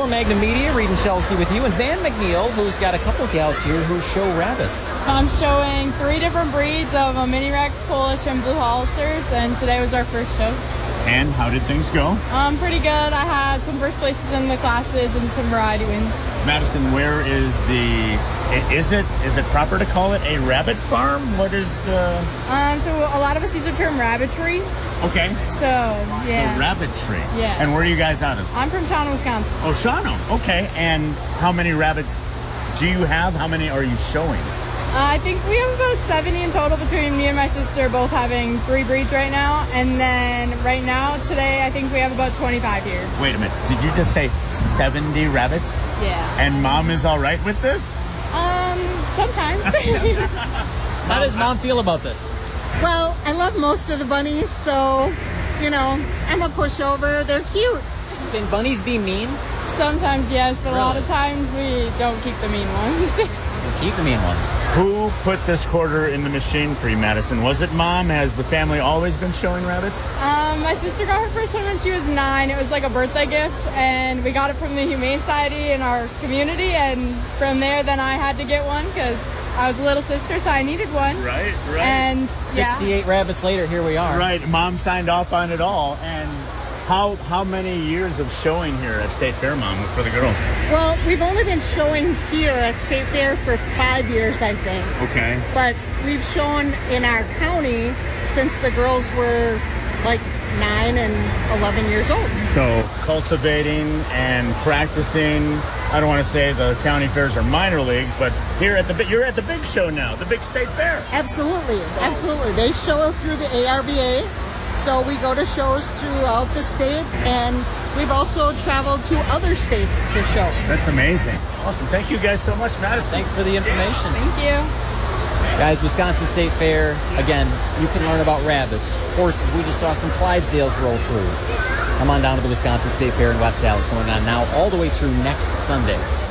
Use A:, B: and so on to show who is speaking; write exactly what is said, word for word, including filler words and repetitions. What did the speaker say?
A: from Magnum Media, Reed and Chelsea with you, and Van McNeil, who's got a couple gals here who show rabbits.
B: I'm showing three different breeds of a Mini Rex, Polish, and Blue Hollisters, and today was our first show.
C: And how did things go?
B: Um, pretty good. I had some first places in the classes and some variety wins.
C: Madison, where is the... Is it is it proper to call it a rabbit farm? What is the...
B: Um, so a lot of us use the term rabbitry.
C: Okay.
B: So, yeah.
C: The rabbitry.
B: Yeah.
C: And where are you guys out of?
B: I'm from Shawano, Wisconsin.
C: Oh, Shawano. Okay. And how many rabbits do you have? How many are you showing?
B: Uh, I think we have about seventy in total between me and my sister, both having three breeds right now. And then right now, today, I think we have about twenty-five here.
C: Wait a minute. Did you just say seventy rabbits?
B: Yeah.
C: And Mom is all right with this?
B: Um, sometimes.
A: How does Mom feel about this?
D: Well, I love most of the bunnies, so, you know, I'm a pushover. They're cute.
A: Can bunnies be mean?
B: Sometimes, yes, but
A: Really?
B: a lot of times we don't keep the mean ones.
A: Keep the mean ones.
C: Who put this quarter in the machine for you, Madison? Was it Mom? Has the family always been showing rabbits?
B: Um, my sister got her first one when she was nine. It was like a birthday gift, and we got it from the Humane Society in our community, and from there, then I had to get one because I was a little sister, so I needed one.
C: Right, right.
B: And, yeah.
A: sixty-eight rabbits later, here we are.
C: Right, Mom signed off on it all. And how how many years of showing here at State Fair, Mom, for the girls?
D: Well, we've only been showing here at State Fair for five years, I think.
C: Okay.
D: But we've shown in our county since the girls were like nine and eleven years old.
C: So cultivating and practicing. I don't want to say the county fairs are minor leagues, but here at the bi- you're at the big show now, the big State Fair.
D: Absolutely, absolutely. They show through the A R B A. So we go to shows throughout the state, and we've also traveled to other states to show.
C: That's amazing. Awesome. Thank you guys so much, Madison.
A: Thanks for the information.
B: Thank you.
A: Guys, Wisconsin State Fair, again, you can learn about rabbits, horses. We just saw some Clydesdales roll through. Come on down to the Wisconsin State Fair in West Allis, going on now all the way through next Sunday.